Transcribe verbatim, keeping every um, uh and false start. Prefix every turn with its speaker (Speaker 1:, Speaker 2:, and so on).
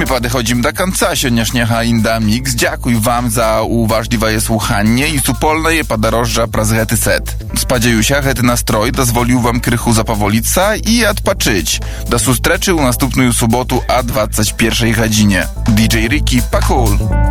Speaker 1: podchodzimy do końca сегодняшнего Inda Mix. Dziękuję wam za uważliwe słuchanie i supolne podróże przez гэты set. Spodzieję się, гэты nastroj dozwolił wam krychu zapowolica i odpoczyć. Do sustreczy u następną sobotu o dwudziestej pierwszej godzinie. D J Ricky, pakul!